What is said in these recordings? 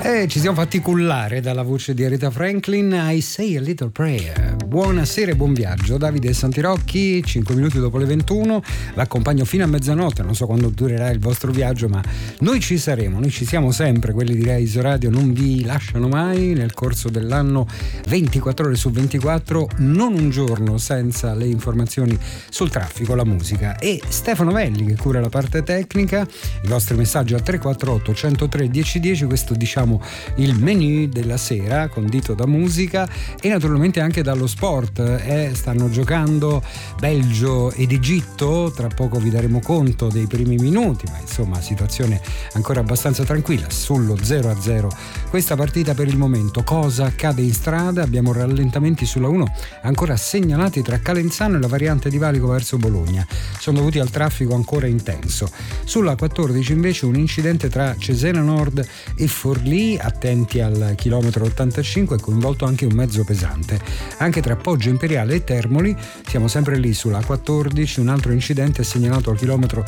E ci siamo fatti cullare dalla voce di Aretha Franklin, I Say a Little Prayer. Buonasera e buon viaggio, Davide Santirocchi, 5 minuti dopo le 21, l'accompagno fino a mezzanotte, non so quando durerà il vostro viaggio, ma noi ci saremo, noi ci siamo sempre, quelli di Rai Radio non vi lasciano mai nel corso dell'anno, 24 ore su 24, non un giorno senza le informazioni sul traffico, la musica. E Stefano Velli che cura la parte tecnica, i vostri messaggi al 348 103 1010, questo diciamo il menu della sera condito da musica e naturalmente anche dallo sport. Stanno giocando Belgio ed Egitto, tra poco vi daremo conto dei primi minuti, ma insomma situazione ancora abbastanza tranquilla sullo 0-0 questa partita per il momento. Cosa accade in strada? Abbiamo rallentamenti sulla 1 ancora segnalati tra Calenzano e la variante di Valico verso Bologna, sono dovuti al traffico ancora intenso. Sulla 14 invece un incidente tra Cesena Nord e Forlì, attenti al chilometro 85, è coinvolto anche un mezzo pesante. Anche tra Poggio Imperiale e Termoli, siamo sempre lì sulla 14, un altro incidente è segnalato al chilometro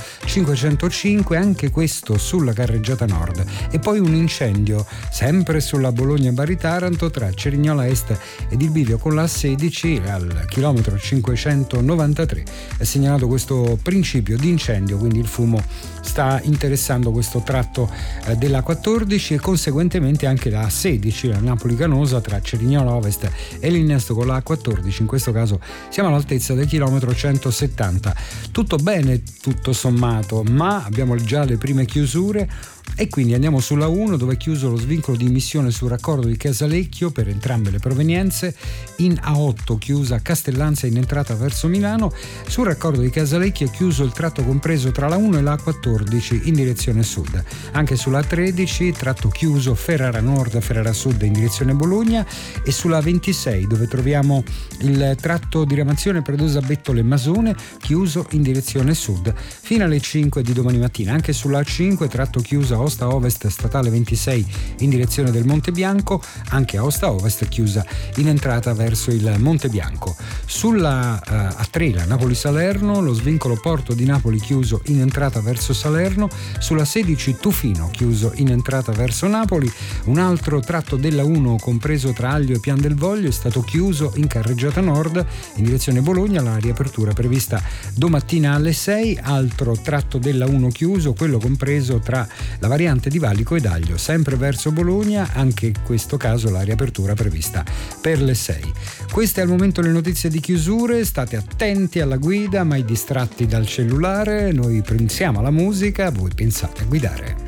505, anche questo sulla carreggiata nord. E poi un incendio sempre sulla Bologna-Bari-Taranto tra Cerignola Est ed il bivio con la 16 al chilometro 593. È segnalato questo principio di incendio, quindi il fumo sta interessando questo tratto della 14 e conseguentemente anche la 16, la Napoli-Canosa tra Cerignola Ovest e l'innesto con la 14, in questo caso siamo all'altezza del chilometro 170. Tutto bene tutto sommato, ma abbiamo già le prime chiusure e quindi andiamo sulla 1 dove è chiuso lo svincolo di immissione sul raccordo di Casalecchio per entrambe le provenienze, in A8 chiusa Castellanza in entrata verso Milano, sul raccordo di Casalecchio è chiuso il tratto compreso tra la 1 e la 14 in direzione sud, anche sulla 13 tratto chiuso Ferrara Nord Ferrara Sud in direzione Bologna e sulla 26 dove troviamo il tratto diramazione Predosa Bettole Masone chiuso in direzione sud fino alle 5 di domani mattina. Anche sulla 5 tratto chiuso Aosta Ovest statale 26 in direzione del Monte Bianco, anche Aosta Ovest chiusa in entrata verso il Monte Bianco. Sulla A3 la Napoli-Salerno, lo svincolo Porto di Napoli chiuso in entrata verso Salerno, sulla 16 Tufino chiuso in entrata verso Napoli, un altro tratto della 1 compreso tra Aglio e Pian del Voglio è stato chiuso in carreggiata nord in direzione Bologna, la riapertura prevista domattina alle 6, altro tratto della 1 chiuso, quello compreso tra la variante di Valico ed Aglio, sempre verso Bologna, anche in questo caso la riapertura prevista per le 6. Queste al momento le notizie di chiusure, state attenti alla guida, mai distratti dal cellulare, noi pensiamo alla musica, voi pensate a guidare.